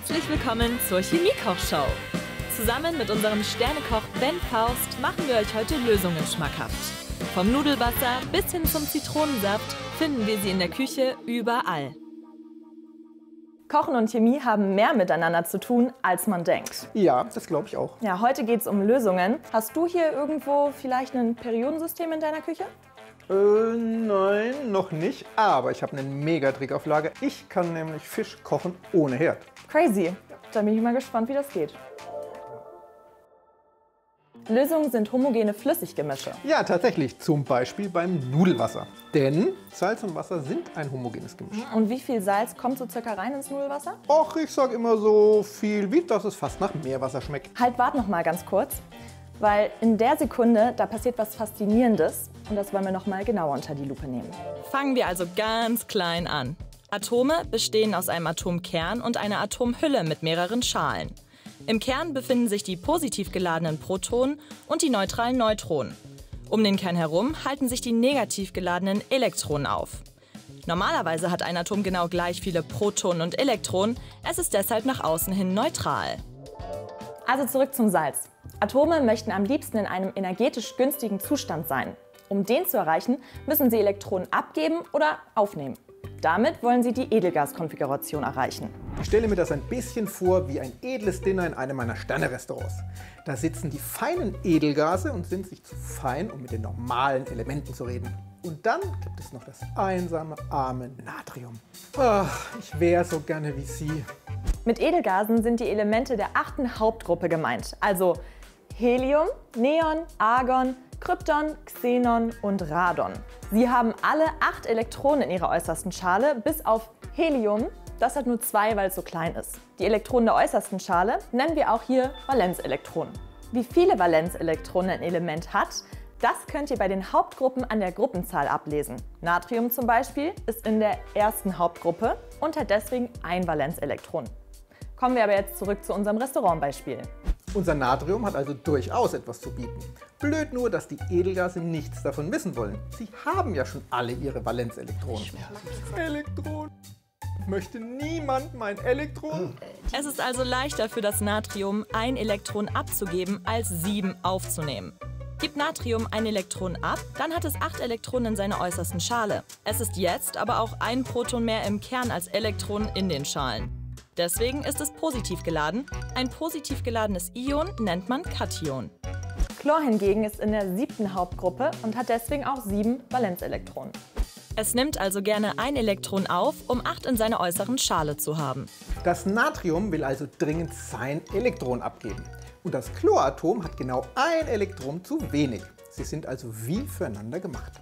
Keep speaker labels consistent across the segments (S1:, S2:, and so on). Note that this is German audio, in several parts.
S1: Herzlich willkommen zur Chemie-Koch-Show. Zusammen mit unserem Sternekoch Ben Faust machen wir euch heute Lösungen schmackhaft. Vom Nudelwasser bis hin zum Zitronensaft finden wir sie in der Küche überall.
S2: Kochen und Chemie haben mehr miteinander zu tun, als man denkt.
S3: Ja, das glaube ich auch.
S2: Ja, heute geht es um Lösungen. Hast du hier irgendwo vielleicht ein Periodensystem in deiner Küche?
S3: Nein, noch nicht. Aber ich habe einen Megatrick auf Lager. Ich kann nämlich Fisch kochen ohne Herd.
S2: Crazy. Da bin ich mal gespannt, wie das geht. Lösungen sind homogene Flüssiggemische.
S3: Ja, tatsächlich. Zum Beispiel beim Nudelwasser. Denn Salz und Wasser sind ein homogenes Gemisch.
S2: Und wie viel Salz kommt so circa rein ins Nudelwasser?
S3: Och, ich sag immer so viel, wie dass es fast nach Meerwasser schmeckt.
S2: Halt, wart noch mal ganz kurz. Weil in der Sekunde, da passiert was Faszinierendes. Und das wollen wir noch mal genauer unter die Lupe nehmen.
S1: Fangen wir also ganz klein an. Atome bestehen aus einem Atomkern und einer Atomhülle mit mehreren Schalen. Im Kern befinden sich die positiv geladenen Protonen und die neutralen Neutronen. Um den Kern herum halten sich die negativ geladenen Elektronen auf. Normalerweise hat ein Atom genau gleich viele Protonen und Elektronen, es ist deshalb nach außen hin neutral.
S2: Also zurück zum Salz. Atome möchten am liebsten in einem energetisch günstigen Zustand sein. Um den zu erreichen, müssen sie Elektronen abgeben oder aufnehmen. Damit wollen sie die Edelgaskonfiguration erreichen.
S3: Ich stelle mir das ein bisschen vor wie ein edles Dinner in einem meiner Sterne-Restaurants. Da sitzen die feinen Edelgase und sind sich zu fein, um mit den normalen Elementen zu reden. Und dann gibt es noch das einsame, arme Natrium. Ach, ich wäre so gerne wie Sie.
S2: Mit Edelgasen sind die Elemente der 8. Hauptgruppe gemeint, also Helium, Neon, Argon, Krypton, Xenon und Radon. Sie haben alle 8 Elektronen in ihrer äußersten Schale, bis auf Helium. Das hat nur 2, weil es so klein ist. Die Elektronen der äußersten Schale nennen wir auch hier Valenzelektronen. Wie viele Valenzelektronen ein Element hat, das könnt ihr bei den Hauptgruppen an der Gruppenzahl ablesen. Natrium zum Beispiel ist in der ersten Hauptgruppe und hat deswegen ein Valenzelektron. Kommen wir aber jetzt zurück zu unserem Restaurantbeispiel.
S3: Unser Natrium hat also durchaus etwas zu bieten. Blöd nur, dass die Edelgase nichts davon wissen wollen. Sie haben ja schon alle ihre Valenzelektronen. Elektron. Möchte niemand mein Elektron?
S1: Es ist also leichter für das Natrium, ein Elektron abzugeben, als 7 aufzunehmen. Gibt Natrium ein Elektron ab, dann hat es 8 Elektronen in seiner äußersten Schale. Es ist jetzt aber auch ein Proton mehr im Kern als Elektronen in den Schalen. Deswegen ist es positiv geladen. Ein positiv geladenes Ion nennt man Kation.
S2: Chlor hingegen ist in der 7. Hauptgruppe und hat deswegen auch 7 Valenzelektronen.
S1: Es nimmt also gerne ein Elektron auf, um 8 in seiner äußeren Schale zu haben.
S3: Das Natrium will also dringend sein Elektron abgeben. Und das Chloratom hat genau ein Elektron zu wenig. Sie sind also wie füreinander gemacht.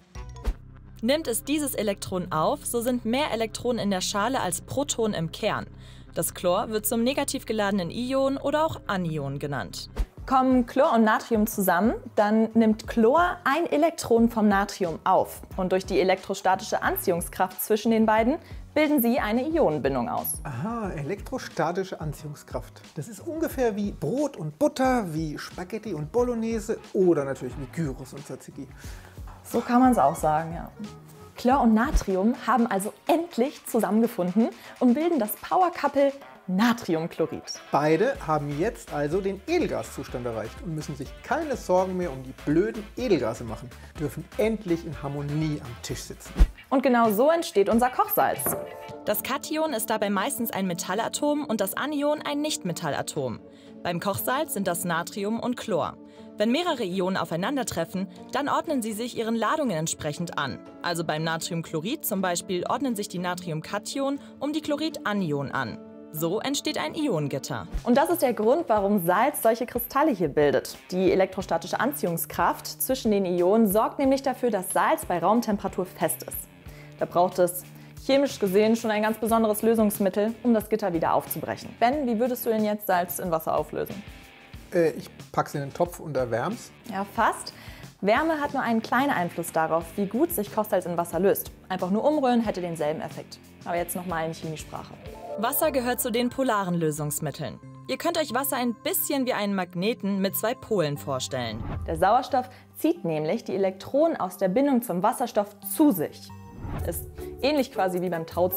S1: Nimmt es dieses Elektron auf, so sind mehr Elektronen in der Schale als Protonen im Kern. Das Chlor wird zum negativ geladenen Ion oder auch Anion genannt.
S2: Kommen Chlor und Natrium zusammen, dann nimmt Chlor ein Elektron vom Natrium auf. Und durch die elektrostatische Anziehungskraft zwischen den beiden bilden sie eine Ionenbindung aus.
S3: Aha, elektrostatische Anziehungskraft. Das ist ungefähr wie Brot und Butter, wie Spaghetti und Bolognese oder natürlich wie Gyros und Tzatziki.
S2: So kann man es auch sagen, ja. Chlor und Natrium haben also endlich zusammengefunden und bilden das Power-Couple Natriumchlorid.
S3: Beide haben jetzt also den Edelgaszustand erreicht und müssen sich keine Sorgen mehr um die blöden Edelgase machen, dürfen endlich in Harmonie am Tisch sitzen.
S2: Und genau so entsteht unser Kochsalz.
S1: Das Kation ist dabei meistens ein Metallatom und das Anion ein Nichtmetallatom. Beim Kochsalz sind das Natrium und Chlor. Wenn mehrere Ionen aufeinandertreffen, dann ordnen sie sich ihren Ladungen entsprechend an. Also beim Natriumchlorid zum Beispiel ordnen sich die Natriumkation um die Chlorid-Anion an. So entsteht ein Ionengitter.
S2: Und das ist der Grund, warum Salz solche Kristalle hier bildet. Die elektrostatische Anziehungskraft zwischen den Ionen sorgt nämlich dafür, dass Salz bei Raumtemperatur fest ist. Da braucht es chemisch gesehen schon ein ganz besonderes Lösungsmittel, um das Gitter wieder aufzubrechen. Ben, wie würdest du denn jetzt Salz in Wasser auflösen?
S3: Ich pack's in den Topf und erwärm's.
S2: Ja, fast. Wärme hat nur einen kleinen Einfluss darauf, wie gut sich Kochsalz in Wasser löst. Einfach nur umrühren hätte denselben Effekt. Aber jetzt nochmal in Chemiesprache.
S1: Wasser gehört zu den polaren Lösungsmitteln. Ihr könnt euch Wasser ein bisschen wie einen Magneten mit 2 Polen vorstellen.
S2: Der Sauerstoff zieht nämlich die Elektronen aus der Bindung zum Wasserstoff zu sich. Ist ähnlich quasi wie beim Tauziehen.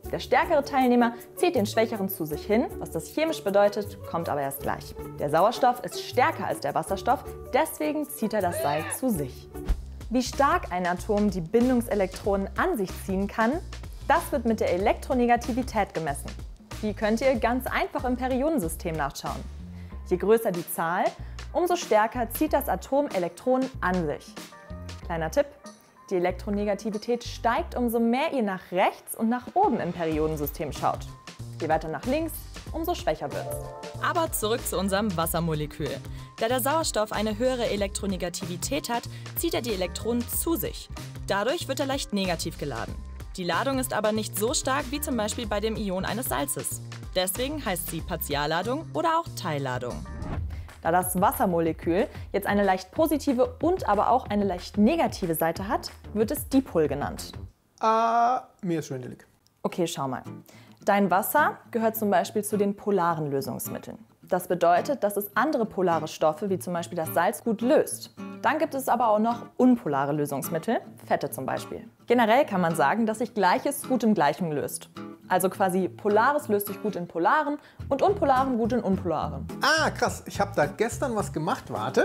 S2: Der stärkere Teilnehmer zieht den schwächeren zu sich hin. Was das chemisch bedeutet, kommt aber erst gleich. Der Sauerstoff ist stärker als der Wasserstoff, deswegen zieht er das Seil zu sich. Wie stark ein Atom die Bindungselektronen an sich ziehen kann, das wird mit der Elektronegativität gemessen. Die könnt ihr ganz einfach im Periodensystem nachschauen. Je größer die Zahl, umso stärker zieht das Atom Elektronen an sich. Kleiner Tipp: Die Elektronegativität steigt, umso mehr ihr nach rechts und nach oben im Periodensystem schaut. Je weiter nach links, umso schwächer wird's.
S1: Aber zurück zu unserem Wassermolekül. Da der Sauerstoff eine höhere Elektronegativität hat, zieht er die Elektronen zu sich. Dadurch wird er leicht negativ geladen. Die Ladung ist aber nicht so stark wie zum Beispiel bei dem Ion eines Salzes. Deswegen heißt sie Partialladung oder auch Teilladung.
S2: Da das Wassermolekül jetzt eine leicht positive und aber auch eine leicht negative Seite hat, wird es Dipol genannt.
S3: Mir ist schwindelig.
S2: Okay, schau mal. Dein Wasser gehört zum Beispiel zu den polaren Lösungsmitteln. Das bedeutet, dass es andere polare Stoffe, wie zum Beispiel das Salz, gut löst. Dann gibt es aber auch noch unpolare Lösungsmittel, Fette zum Beispiel. Generell kann man sagen, dass sich Gleiches gut im Gleichen löst. Also quasi Polares löst sich gut in Polaren und Unpolaren gut in Unpolaren.
S3: Krass. Ich habe da gestern was gemacht. Warte.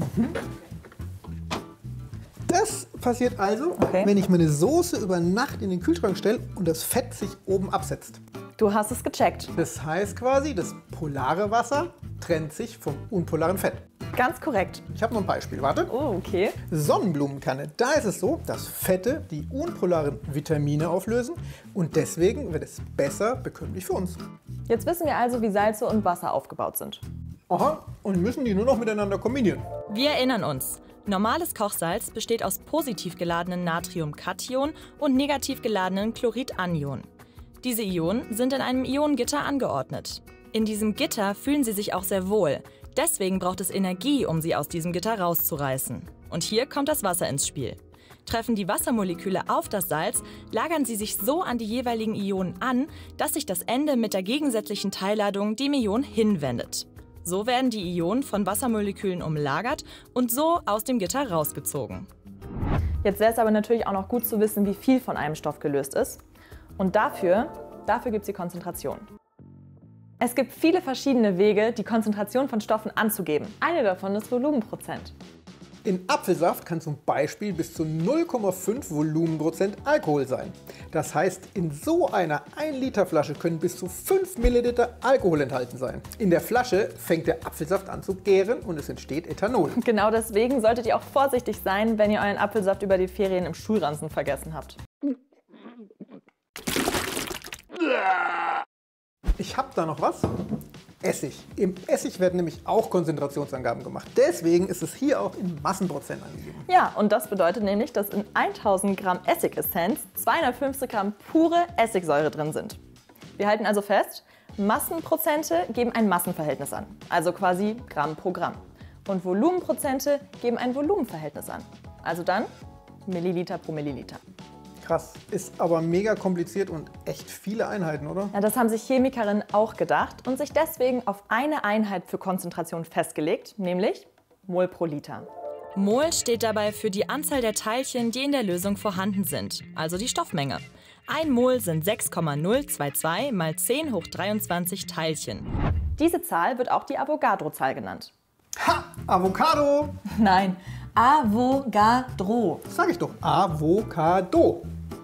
S3: Das passiert also, wenn ich meine Soße über Nacht in den Kühlschrank stelle und das Fett sich oben absetzt.
S2: Du hast es gecheckt.
S3: Das heißt quasi, das polare Wasser trennt sich vom unpolaren Fett.
S2: Ganz korrekt.
S3: Ich habe noch ein Beispiel, warte.
S2: Oh, okay.
S3: Sonnenblumenkerne, da ist es so, dass Fette die unpolaren Vitamine auflösen und deswegen wird es besser bekömmlich für uns.
S2: Jetzt wissen wir also, wie Salze und Wasser aufgebaut sind.
S3: Aha, und müssen die nur noch miteinander kombinieren.
S1: Wir erinnern uns. Normales Kochsalz besteht aus positiv geladenen Natriumkation und negativ geladenen Chloridanion. Diese Ionen sind in einem Ionengitter angeordnet. In diesem Gitter fühlen sie sich auch sehr wohl. Deswegen braucht es Energie, um sie aus diesem Gitter rauszureißen. Und hier kommt das Wasser ins Spiel. Treffen die Wassermoleküle auf das Salz, lagern sie sich so an die jeweiligen Ionen an, dass sich das Ende mit der gegensätzlichen Teilladung dem Ion hinwendet. So werden die Ionen von Wassermolekülen umlagert und so aus dem Gitter rausgezogen.
S2: Jetzt wäre es aber natürlich auch noch gut zu wissen, wie viel von einem Stoff gelöst ist. Und dafür gibt es die Konzentration. Es gibt viele verschiedene Wege, die Konzentration von Stoffen anzugeben. Eine davon ist Volumenprozent.
S3: In Apfelsaft kann zum Beispiel bis zu 0,5 Volumenprozent Alkohol sein. Das heißt, in so einer 1 Liter Flasche können bis zu 5 Milliliter Alkohol enthalten sein. In der Flasche fängt der Apfelsaft an zu gären und es entsteht Ethanol.
S2: Genau deswegen solltet ihr auch vorsichtig sein, wenn ihr euren Apfelsaft über die Ferien im Schulranzen vergessen habt.
S3: Ich habe da noch was. Essig. Im Essig werden nämlich auch Konzentrationsangaben gemacht. Deswegen ist es hier auch in Massenprozent angegeben.
S2: Ja, und das bedeutet nämlich, dass in 1000 Gramm Essigessenz 250 Gramm pure Essigsäure drin sind. Wir halten also fest, Massenprozente geben ein Massenverhältnis an, also quasi Gramm pro Gramm. Und Volumenprozente geben ein Volumenverhältnis an, also dann Milliliter pro Milliliter.
S3: Krass, ist aber mega kompliziert und echt viele Einheiten, oder?
S2: Ja, das haben sich Chemikerinnen auch gedacht und sich deswegen auf eine Einheit für Konzentration festgelegt, nämlich Mol pro Liter.
S1: Mol steht dabei für die Anzahl der Teilchen, die in der Lösung vorhanden sind, also die Stoffmenge. 1 Mol sind 6,022 mal 10 hoch 23 Teilchen.
S2: Diese Zahl wird auch die Avogadro-Zahl genannt.
S3: Ha! Avocado!
S2: Nein, Avogadro.
S3: Das sag ich doch. Avocado.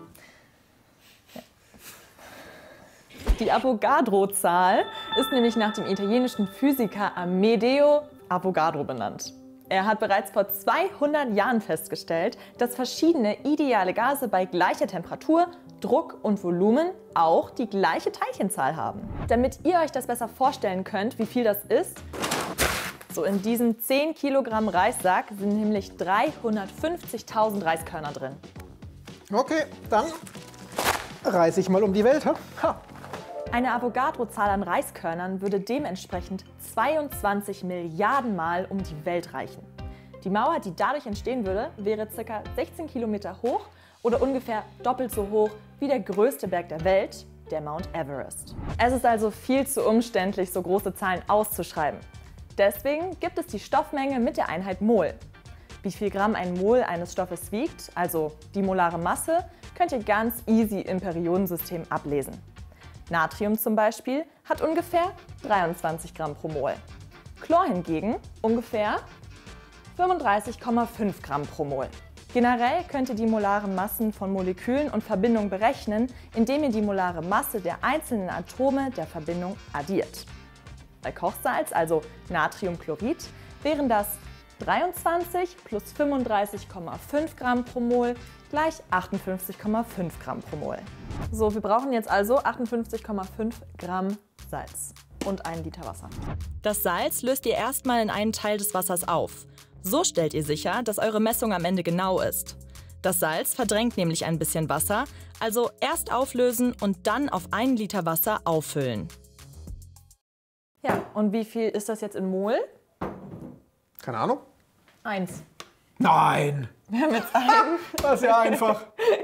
S2: Die Avogadro-Zahl ist nämlich nach dem italienischen Physiker Amedeo Avogadro benannt. Er hat bereits vor 200 Jahren festgestellt, dass verschiedene ideale Gase bei gleicher Temperatur, Druck und Volumen auch die gleiche Teilchenzahl haben. Damit ihr euch das besser vorstellen könnt, wie viel das ist, so in diesem 10 Kilogramm Reissack sind nämlich 350.000 Reiskörner drin.
S3: Okay, dann reise ich mal um die Welt. Ha.
S2: Eine Avogadro-Zahl an Reiskörnern würde dementsprechend 22 Milliarden Mal um die Welt reichen. Die Mauer, die dadurch entstehen würde, wäre ca. 16 Kilometer hoch oder ungefähr doppelt so hoch wie der größte Berg der Welt, der Mount Everest. Es ist also viel zu umständlich, so große Zahlen auszuschreiben. Deswegen gibt es die Stoffmenge mit der Einheit Mol. Wie viel Gramm ein Mol eines Stoffes wiegt, also die molare Masse, könnt ihr ganz easy im Periodensystem ablesen. Natrium zum Beispiel hat ungefähr 23 Gramm pro Mol. Chlor hingegen ungefähr 35,5 Gramm pro Mol. Generell könnt ihr die molaren Massen von Molekülen und Verbindungen berechnen, indem ihr die molare Masse der einzelnen Atome der Verbindung addiert. Bei Kochsalz, also Natriumchlorid, wären das 23 plus 35,5 Gramm pro Mol gleich 58,5 Gramm pro Mol. So, wir brauchen jetzt also 58,5 Gramm Salz und 1 Liter Wasser.
S1: Das Salz löst ihr erstmal in einen Teil des Wassers auf. So stellt ihr sicher, dass eure Messung am Ende genau ist. Das Salz verdrängt nämlich ein bisschen Wasser, also erst auflösen und dann auf 1 Liter Wasser auffüllen.
S2: Ja, und wie viel ist das jetzt in Mol?
S3: Keine Ahnung.
S2: 1.
S3: Nein!
S2: Wir haben jetzt einen.
S3: Das ist ja einfach.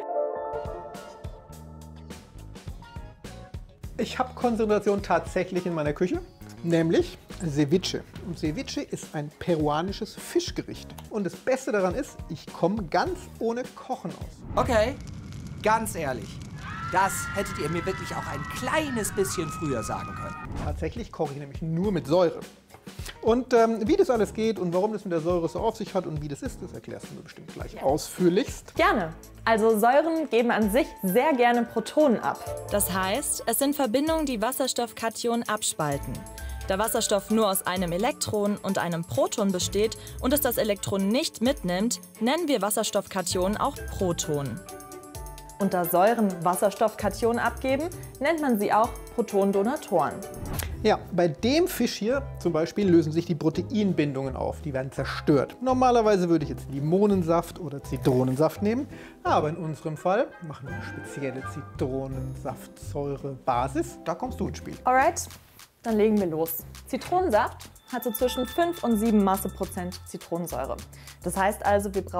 S3: Ich habe Konzentration tatsächlich in meiner Küche, nämlich Ceviche. Und Ceviche ist ein peruanisches Fischgericht. Und das Beste daran ist, ich komme ganz ohne Kochen aus.
S4: Okay, ganz ehrlich, das hättet ihr mir wirklich auch ein kleines bisschen früher sagen können.
S3: Tatsächlich koche ich nämlich nur mit Säure. Und wie das alles geht und warum das mit der Säure so auf sich hat und wie das ist, das erklärst du mir bestimmt gleich ausführlichst.
S2: Gerne. Also Säuren geben an sich sehr gerne Protonen ab.
S1: Das heißt, es sind Verbindungen, die Wasserstoffkationen abspalten. Da Wasserstoff nur aus einem Elektron und einem Proton besteht und es das Elektron nicht mitnimmt, nennen wir Wasserstoffkationen auch Protonen.
S2: Und da Säuren Wasserstoffkationen abgeben, nennt man sie auch Protondonatoren.
S3: Ja, bei dem Fisch hier zum Beispiel lösen sich die Proteinbindungen auf, die werden zerstört. Normalerweise würde ich jetzt Limonensaft oder Zitronensaft nehmen, aber in unserem Fall machen wir eine spezielle Zitronensaftsäurebasis. Da kommst du ins Spiel.
S2: Alright, dann legen wir los. Zitronensaft hat so zwischen 5 und 7 Masseprozent Zitronensäure. Das heißt also, wir brauchen